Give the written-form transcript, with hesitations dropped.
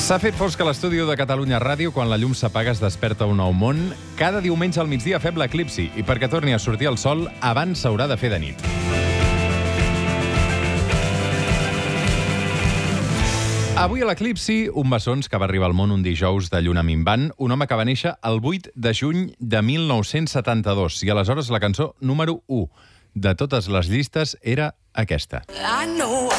S'ha fet fosc a l'estudi de Catalunya Ràdio. Quan la llum s'apaga es desperta un nou món. Cada diumenge al migdia fem l'eclipsi i perquè torni a sortir el sol abans s'haurà de fer de nit. Avui a l'eclipsi, un bessons que va arribar al món un dijous de lluna minvant, un home que va néixer el 8 de juny de 1972 i aleshores la cançó número 1 de totes les llistes era aquesta.